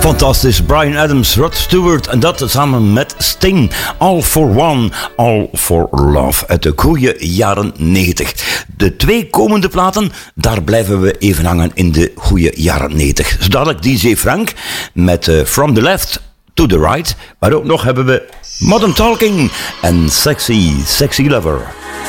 Fantastisch. Bryan Adams, Rod Stewart en dat samen met Sting. All for One, All for Love uit de goeie jaren 90. De 2 komende platen, daar blijven we even hangen in de goeie jaren 90. Zo dadelijk DJ Frank met From the Left to the Right. Maar ook nog hebben we Modern Talking en Sexy, Sexy Lover.